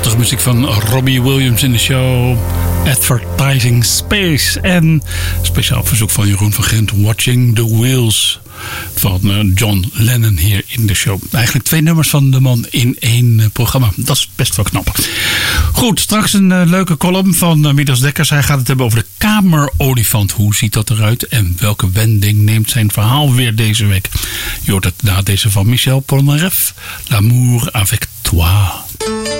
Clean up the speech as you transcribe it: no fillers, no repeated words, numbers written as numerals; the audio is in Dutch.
Prachtige muziek van Robbie Williams in de show Advertising Space. En speciaal verzoek van Jeroen van Gent, Watching the Wheels van John Lennon hier in de show. Eigenlijk 2 nummers van de man in 1 programma. Dat is best wel knap. Goed, straks een leuke column van Midas Dekkers. Hij gaat het hebben over de kamerolifant. Hoe ziet dat eruit en welke wending neemt zijn verhaal weer deze week? Je hoort het na deze van Michel Polnareff. L'amour avec toi.